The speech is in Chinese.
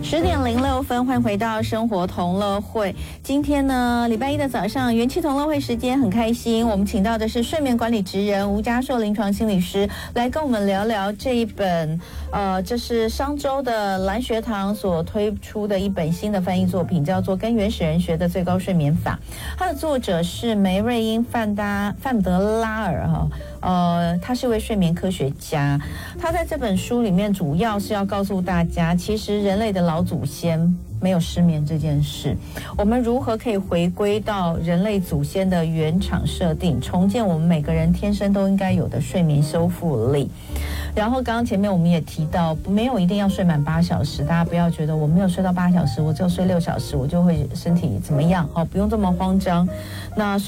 10:06，欢迎回到生活同乐会。今天呢，礼拜一的早上，元气同乐会时间很开心，我们请到的是睡眠管理职人吴家硕临床心理师来跟我们聊聊这一本这是商周的蓝学堂所推出的一本新的翻译作品，叫做《跟原始人学的最高睡眠法》。它的作者是梅瑞因范德拉尔他是一位睡眠科学家。他在这本书里面主要是要告诉大家，其实人类的老祖先没有失眠这件事，我们如何可以回归到人类祖先的原厂设定，重建我们每个人天生都应该有的睡眠修复力。然后刚刚前面我们也提到，没有一定要睡满8小时，大家不要觉得我没有睡到8小时，我只有睡6小时我就会身体怎么样，不用这么慌张。那